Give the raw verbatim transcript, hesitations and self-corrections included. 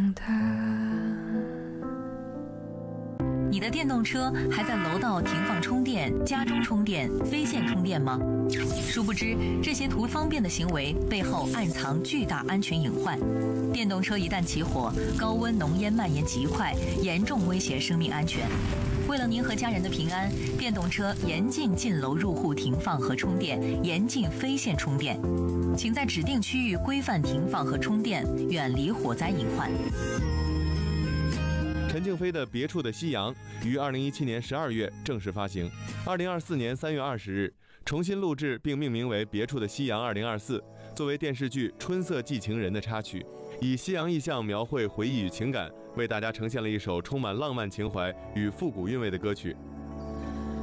长大。 你的电动车还在楼道停放充电、家中充电、非线充电吗？殊不知，这些图方便的行为背后暗藏巨大安全隐患。电动车一旦起火，高温浓烟蔓延极快，严重威胁生命安全。为了您和家人的平安，电动车严禁进楼入户停放和充电，严禁非线充电。请在指定区域规范停放和充电，远离火灾隐患。 陈静飞的《别处的夕阳》于二零一七年十二月正式发行，二零二四年三月二十日重新录制并命名为《别处的夕阳二零二四》，作为电视剧《春色寄情人》的插曲，以西洋意象描绘回忆与情感，为大家呈现了一首充满浪漫情怀与复古韵味的歌曲。